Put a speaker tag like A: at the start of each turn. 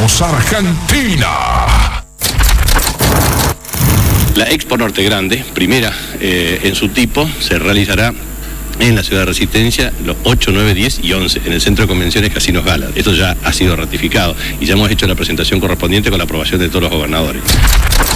A: Somos Argentina.
B: La Expo Norte Grande, primera en su tipo, se realizará en la ciudad de Resistencia los 8, 9, 10 y 11, en el Centro de Convenciones Casinos Gala. Esto ya ha sido ratificado y ya hemos hecho la presentación correspondiente con la aprobación de todos los gobernadores.